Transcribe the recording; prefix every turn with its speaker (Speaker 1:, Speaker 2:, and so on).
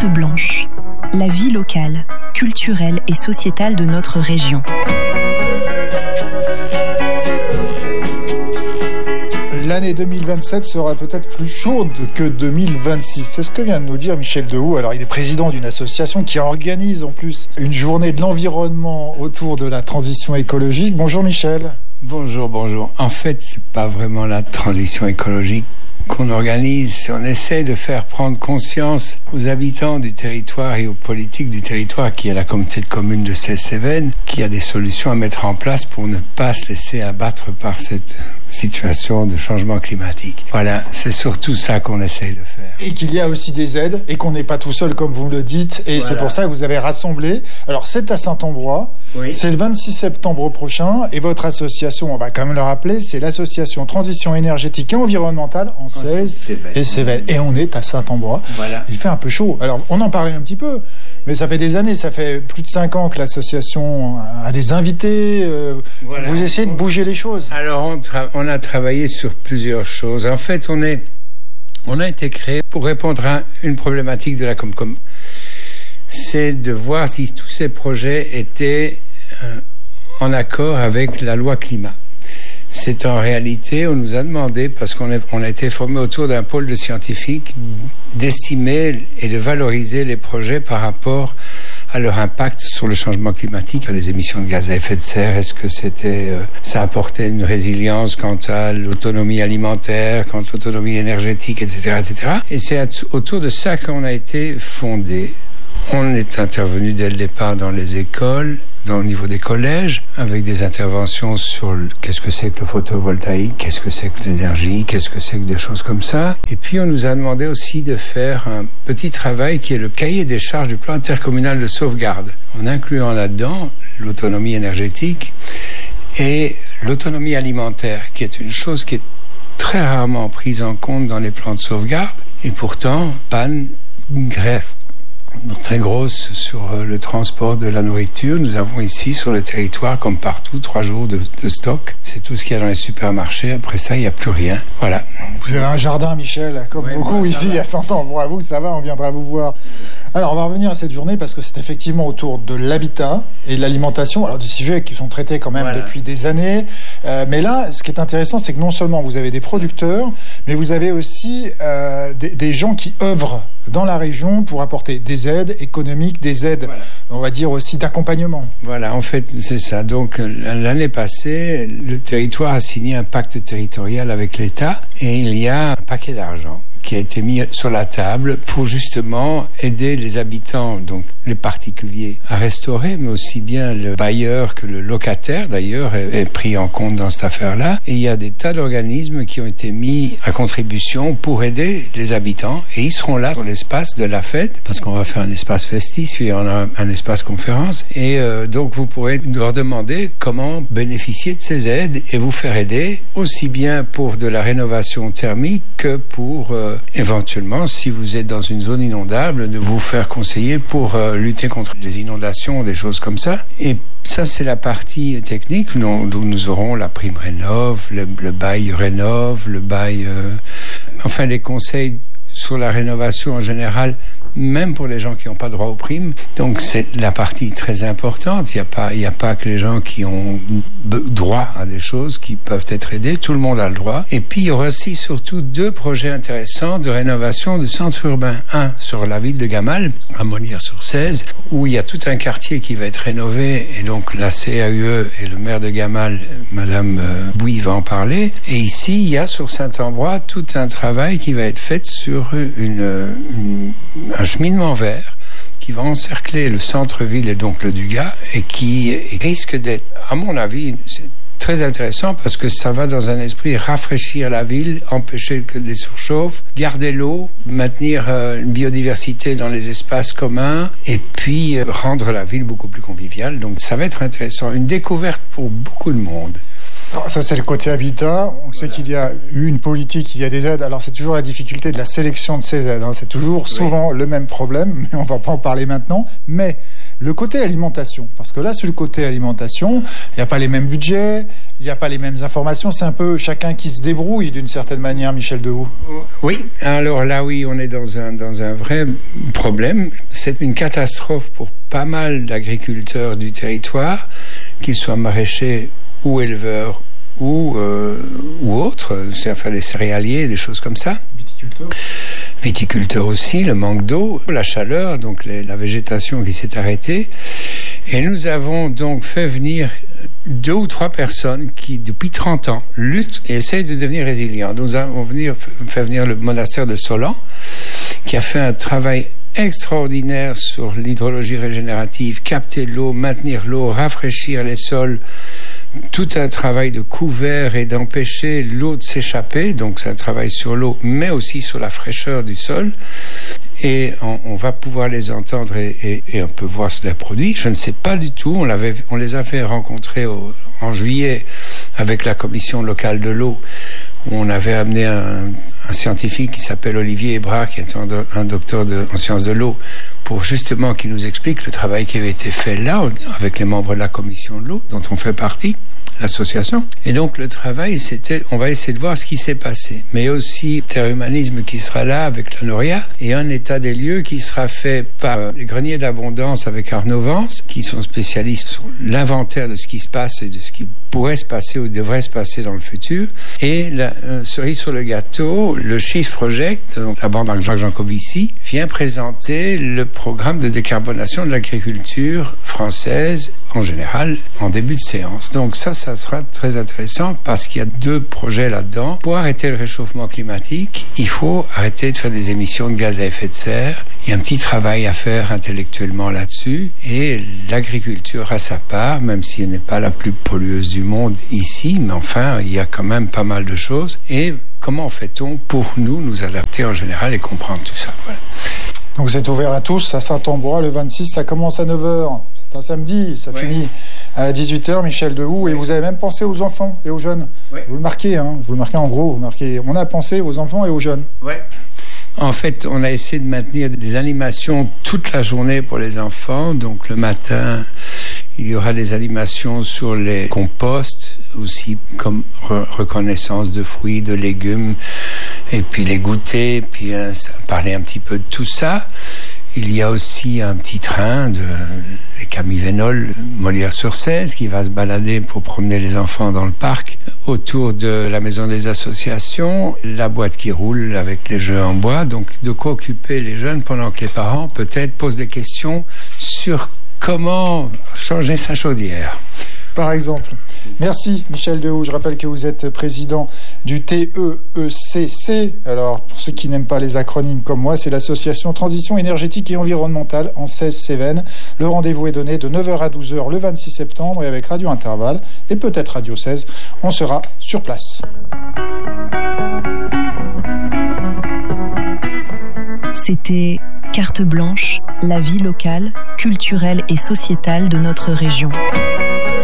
Speaker 1: Carte blanche, la vie locale, culturelle et sociétale de notre région.
Speaker 2: L'année 2027 sera peut-être plus chaude que 2026. C'est ce que vient de nous dire Michel Dehoux. Alors, il est président d'une association qui organise en plus une journée de l'environnement autour de la transition écologique. Bonjour Michel.
Speaker 3: Bonjour. En fait, c'est pas vraiment la transition écologique qu'on organise. On essaie de faire prendre conscience aux habitants du territoire et aux politiques du territoire, qui est la communauté de communes de Celles-Cévennes, qu'il y a des solutions à mettre en place pour ne pas se laisser abattre par cette situation de changement climatique. Voilà, c'est surtout ça qu'on essaie de faire.
Speaker 2: Et qu'il y a aussi des aides et qu'on n'est pas tout seul comme vous le dites. Et voilà. C'est pour ça que vous avez rassemblé. Alors, c'est à Saint-Ambrois. Oui. C'est le 26 septembre prochain. Et votre association, on va quand même le rappeler, c'est l'association Transition énergétique et environnementale en Celles-Cévennes. Et on est à Saint-Ambrois. Voilà. Il fait un peu chaud. Alors, on en parlait un petit peu, mais ça fait des années, ça fait plus de 5 ans que l'association a des invités. Voilà. Vous essayez de bouger les choses.
Speaker 3: Alors, on a travaillé sur plusieurs choses. En fait, on a été créé pour répondre à une problématique de la Comcom. C'est de voir si tous ces projets étaient en accord avec la loi climat. C'est en réalité, on nous a demandé, parce qu'on a été formé autour d'un pôle de scientifiques, d'estimer et de valoriser les projets par rapport à leur impact sur le changement climatique, les émissions de gaz à effet de serre. Est-ce que ça apportait une résilience quant à l'autonomie alimentaire, quant à l'autonomie énergétique, etc., etc. Et c'est autour de ça qu'on a été fondé. On est intervenu dès le départ dans les écoles, au niveau des collèges, avec des interventions sur qu'est-ce que c'est que le photovoltaïque, qu'est-ce que c'est que l'énergie, qu'est-ce que c'est que des choses comme ça. Et puis on nous a demandé aussi de faire un petit travail qui est le cahier des charges du plan intercommunal de sauvegarde, en incluant là-dedans l'autonomie énergétique et l'autonomie alimentaire, qui est une chose qui est très rarement prise en compte dans les plans de sauvegarde. Et pourtant, panne, greffe très grosse sur le transport de la nourriture. Nous avons ici sur le territoire, comme partout, 3 jours de stock. C'est tout ce qu'il y a dans les supermarchés. Après ça, il n'y a plus rien. Voilà.
Speaker 2: Vous avez un jardin, Michel, comme beaucoup ici à 100 ans. Bon, à vous, ça va, on viendra vous voir. Alors, on va revenir à cette journée parce que c'est effectivement autour de l'habitat et de l'alimentation. Alors, des sujets qui sont traités quand même depuis des années. Mais là, ce qui est intéressant, c'est que non seulement vous avez des producteurs, mais vous avez aussi des gens qui œuvrent dans la région pour apporter des aides économiques, des aides, on va dire aussi d'accompagnement.
Speaker 3: Voilà, en fait, c'est ça. Donc, l'année passée, le territoire a signé un pacte territorial avec l'État et il y a un paquet d'argent qui a été mis sur la table pour justement aider les habitants, donc les particuliers, à restaurer, mais aussi bien le bailleur que le locataire, d'ailleurs, est pris en compte dans cette affaire-là. Et il y a des tas d'organismes qui ont été mis à contribution pour aider les habitants, et ils seront là sur l'espace de la fête, parce qu'on va faire un espace festif, puis on a un espace conférence, et donc vous pourrez leur demander comment bénéficier de ces aides et vous faire aider, aussi bien pour de la rénovation thermique que pour éventuellement, si vous êtes dans une zone inondable, de vous faire conseiller pour lutter contre les inondations, des choses comme ça. Et ça, c'est la partie technique, d'où nous aurons la prime Rénov, le bail Rénov, le bail... enfin, les conseils sur la rénovation en général, même pour les gens qui n'ont pas droit aux primes. Donc c'est la partie très importante. Il y a pas que les gens qui ont droit à des choses qui peuvent être aidés. Tout le monde a le droit. Et puis il y aura aussi surtout 2 projets intéressants de rénovation de centres urbains. Un sur la ville de Gamal, à Monnières-sur-Cèze, où il y a tout un quartier qui va être rénové. Et donc la CAUE et le maire de Gamal, Madame Bouy, va en parler. Et ici, il y a sur Saint-Ambrois tout un travail qui va être fait sur un cheminement vert qui va encercler le centre-ville et donc le Dugat et qui risque d'être, à mon avis, c'est très intéressant parce que ça va dans un esprit rafraîchir la ville, empêcher que les surchauffes, garder l'eau, maintenir une biodiversité dans les espaces communs et puis rendre la ville beaucoup plus conviviale. Donc ça va être intéressant, une découverte pour beaucoup de monde.
Speaker 2: Alors ça, c'est le côté habitat. On sait qu'il y a eu une politique, il y a des aides. Alors c'est toujours la difficulté de la sélection de ces aides. C'est toujours souvent le même problème, mais on va pas en parler maintenant. Mais le côté alimentation, parce que là, sur le côté alimentation, il n'y a pas les mêmes budgets, il n'y a pas les mêmes informations. C'est un peu chacun qui se débrouille d'une certaine manière, Michel Dehoux.
Speaker 3: Oui, alors là, oui, on est dans un vrai problème. C'est une catastrophe pour pas mal d'agriculteurs du territoire, qu'ils soient maraîchers ou éleveurs ou autres, c'est-à-dire les céréaliers, des choses comme ça. Viticulteurs aussi, le manque d'eau, la chaleur, donc la végétation qui s'est arrêtée. Et nous avons donc fait venir 2 ou 3 personnes qui, depuis 30 ans, luttent et essayent de devenir résilients. Nous avons fait venir le monastère de Solan, qui a fait un travail extraordinaire sur l'hydrologie régénérative, capter l'eau, maintenir l'eau, rafraîchir les sols, tout un travail de couvert et d'empêcher l'eau de s'échapper. Donc c'est un travail sur l'eau, mais aussi sur la fraîcheur du sol. Et on va pouvoir les entendre et on peut voir ce qu'ils produisent. Je ne sais pas du tout. On les avait rencontrés en juillet avec la commission locale de l'eau, où on avait amené un scientifique qui s'appelle Olivier Hébrard, qui est un docteur en sciences de l'eau, pour justement qu'il nous explique le travail qui avait été fait là, avec les membres de la commission de l'eau, dont on fait partie, l'association. Et donc le travail, on va essayer de voir ce qui s'est passé. Mais aussi Terre Humanisme qui sera là avec la Noria, et un état des lieux qui sera fait par les Greniers d'Abondance avec Arnaud Vance, qui sont spécialistes sur l'inventaire de ce qui se passe et de ce qui pourrait se passer ou devrait se passer dans le futur. Et la cerise sur le gâteau, le Shift Project, donc la bande Jacques Jancovici, vient présenter le programme de décarbonation de l'agriculture française en général en début de séance. Donc ça sera très intéressant parce qu'il y a 2 projets là-dedans. Pour arrêter le réchauffement climatique, il faut arrêter de faire des émissions de gaz à effet de serre. Il y a un petit travail à faire intellectuellement là-dessus, et l'agriculture a sa part, même si elle n'est pas la plus pollueuse du monde ici, mais enfin, il y a quand même pas mal de choses. Et comment fait-on pour nous adapter en général et comprendre tout ça? Voilà.
Speaker 2: Donc c'est ouvert à tous, à Saint-Ambrois, le 26, ça commence à 9h. C'est un samedi, ça finit à 18h, Michel Dehoux, et vous avez même pensé aux enfants et aux jeunes. Vous le marquez, en gros, on a pensé aux enfants et aux jeunes.
Speaker 3: En fait, on a essayé de maintenir des animations toute la journée pour les enfants. Donc le matin, il y aura des animations sur les composts, aussi comme reconnaissance de fruits, de légumes, et puis les goûter, puis parler un petit peu de tout ça. Il y a aussi un petit train de les Camivenols, Molière-sur-Cèze, qui va se balader pour promener les enfants dans le parc autour de la maison des associations, la boîte qui roule avec les jeux en bois. Donc de quoi occuper les jeunes pendant que les parents peut-être posent des questions sur comment changer sa chaudière.
Speaker 2: Par exemple. Merci Michel Dehoux. Je rappelle que vous êtes président du TEECC. Alors, pour ceux qui n'aiment pas les acronymes comme moi, c'est l'association Transition énergétique et environnementale en 16 Cévennes. Le rendez-vous est donné de 9h à 12h le 26 septembre, et avec Radio Intervalle et peut-être Radio 16, on sera sur place.
Speaker 1: C'était Carte Blanche, la vie locale, culturelle et sociétale de notre région.